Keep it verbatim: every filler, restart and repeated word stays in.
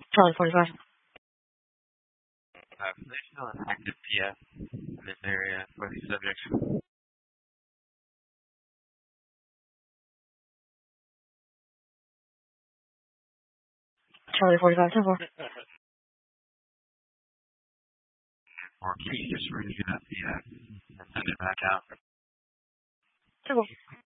Charlie forty-five. Uh, there's still an active P F in this area for these subjects. Charlie forty-five, ten four. Or can you just read that P F and send it back out? ten four.